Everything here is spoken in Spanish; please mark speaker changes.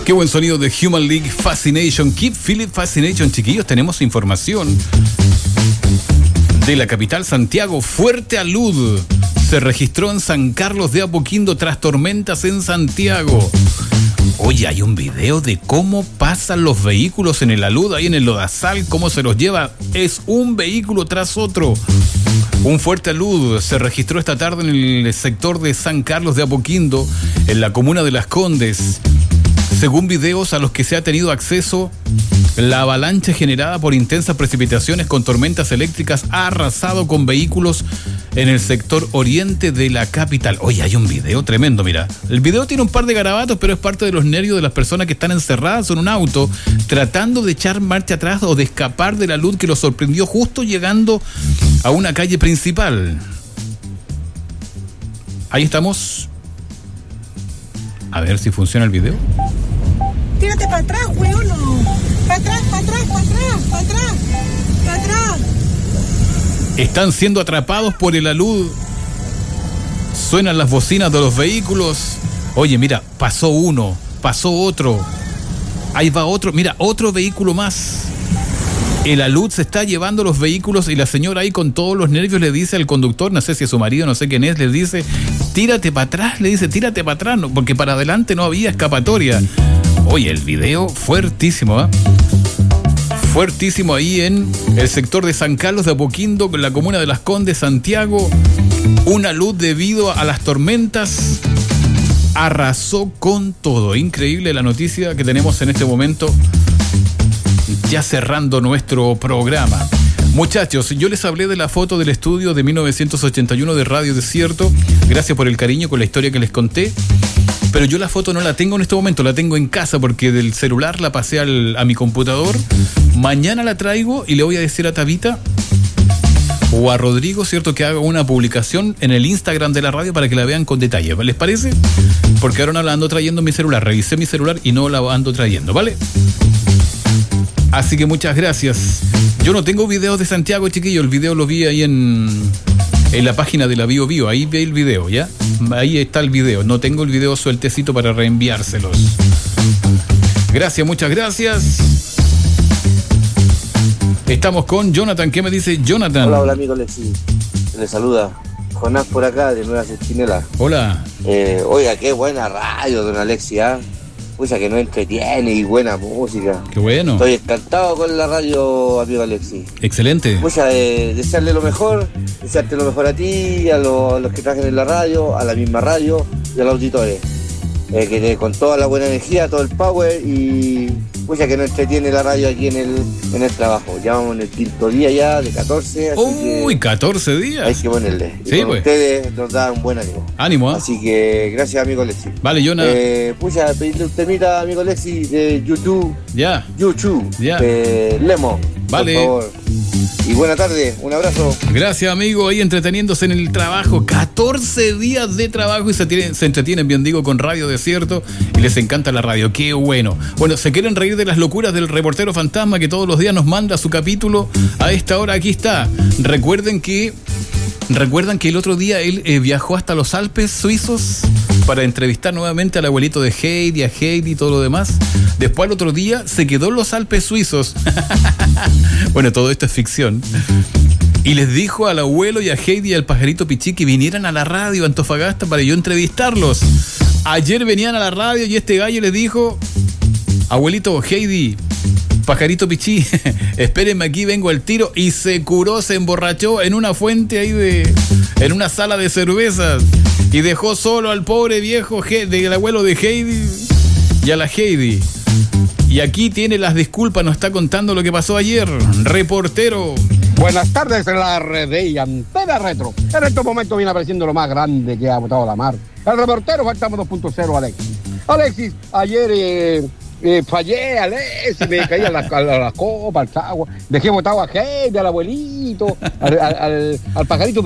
Speaker 1: Qué buen sonido de Human League Fascination. Keep Feeling Fascination, chiquillos. Tenemos información de la capital, Santiago. Fuerte alud se registró en San Carlos de Apoquindo tras tormentas en Santiago. Oye, hay un video de cómo pasan los vehículos en el alud, ahí en el lodazal, cómo se los lleva. Es un vehículo tras otro. Un fuerte alud se registró esta tarde en el sector de San Carlos de Apoquindo, en la comuna de Las Condes. Según videos a los que se ha tenido acceso, la avalancha generada por intensas precipitaciones con tormentas eléctricas ha arrasado con vehículos en el sector oriente de la capital. Oye, hay un video tremendo, mira. El video tiene un par de garabatos, pero es parte de los nervios de las personas que están encerradas en un auto, tratando de echar marcha atrás o de escapar de la luz que los sorprendió justo llegando a una calle principal. Ahí estamos. A ver si funciona el video.
Speaker 2: Tírate para atrás, weón. Para atrás, para atrás, para atrás, para atrás, para atrás.
Speaker 1: Están siendo atrapados por el alud. Suenan las bocinas de los vehículos. Oye, mira, pasó uno, pasó otro. Ahí va otro, mira, otro vehículo más. El alud se está llevando los vehículos y la señora ahí con todos los nervios le dice al conductor, no sé si es su marido, no sé quién es, le dice, tírate para atrás, le dice, tírate para atrás, no, porque para adelante no había escapatoria. Oye, el video fuertísimo, ¿eh? Fuertísimo ahí en el sector de San Carlos de Apoquindo, en la comuna de Las Condes, Santiago. Una luz debido a las tormentas arrasó con todo. Increíble la noticia que tenemos en este momento, ya cerrando nuestro programa. Muchachos, yo les hablé de la foto del estudio de 1981 de Radio Desierto. Gracias por el cariño con la historia que les conté. Pero yo la foto no la tengo en este momento, la tengo en casa porque del celular la pasé a mi computador. Mañana la traigo y le voy a decir a Tabita o a Rodrigo, ¿cierto?, que haga una publicación en el Instagram de la radio para que la vean con detalle. ¿Les parece? Porque ahora no la ando trayendo en mi celular. Revisé mi celular y no la ando trayendo, ¿vale? Así que muchas gracias. Yo no tengo videos de Santiago, chiquillo. El video lo vi ahí en la página de la Bio Bio. Ahí ve el video, ¿ya? Ahí está el video. No tengo el video sueltecito para reenviárselos. Gracias, muchas gracias. Estamos con Jonathan. ¿Qué me dice Jonathan?
Speaker 3: Hola, amigo Alexis. Le saluda Jonás por acá, de Nueva Centinela.
Speaker 1: Hola.
Speaker 3: Oiga, qué buena radio, don Alexis, ¿eh? Pucha, que nos entretiene y buena música.
Speaker 1: Qué bueno.
Speaker 3: Estoy encantado con la radio, amigo Alexis.
Speaker 1: Excelente.
Speaker 3: Pucha, desearle lo mejor, desearte lo mejor a ti, a los que trabajan en la radio, a la misma radio y a los auditores. Que con toda la buena energía, todo el power y pucha, que nos entretiene la radio aquí en el trabajo. Ya vamos en el quinto día ya de 14. Así
Speaker 1: Uy, 14 días.
Speaker 3: Hay que ponerle.
Speaker 1: Sí,
Speaker 3: pues. Ustedes nos dan un buen ánimo.
Speaker 1: Ánimo, ¿eh?
Speaker 3: Así que gracias, amigo Alexis.
Speaker 1: Vale, Jonah.
Speaker 3: Pucha, pedirle un temita, amigo Alexis, de YouTube.
Speaker 1: Ya.
Speaker 3: YouTube.
Speaker 1: Ya.
Speaker 3: Lemo.
Speaker 1: Vale.
Speaker 3: Por favor. Y buena tarde, un abrazo.
Speaker 1: Gracias, amigo, ahí entreteniéndose en el trabajo. 14 días de trabajo y se entretienen, bien digo, con Radio Desierto y les encanta la radio. Qué bueno. Bueno, ¿se quieren reír de las locuras del reportero fantasma que todos los días nos manda su capítulo? A esta hora aquí está. Recuerdan que el otro día él viajó hasta los Alpes suizos para entrevistar nuevamente al abuelito de Heidi, a Heidi y todo lo demás. Después al otro día se quedó en los Alpes suizos. Bueno, todo esto es ficción. Y les dijo al abuelo y a Heidi y al pajarito Pichí que vinieran a la radio Antofagasta para yo entrevistarlos. Ayer venían a la radio y este gallo les dijo: abuelito, Heidi, pajarito Pichí, espérenme aquí, vengo al tiro. Y se curó, se emborrachó en una fuente ahí en una sala de cervezas. Y dejó solo al pobre viejo del abuelo de Heidi y a la Heidi. Y aquí tiene las disculpas, nos está contando lo que pasó ayer. Reportero.
Speaker 4: Buenas tardes en la red y Antena Retro. En estos momentos viene apareciendo lo más grande que ha botado la mar. El reportero Fantasma 2.0, Alexis. Alexis, ayer fallé, Alexis, me caía la copa, el agua. Dejé botado a Heidi, al abuelito, al pajarito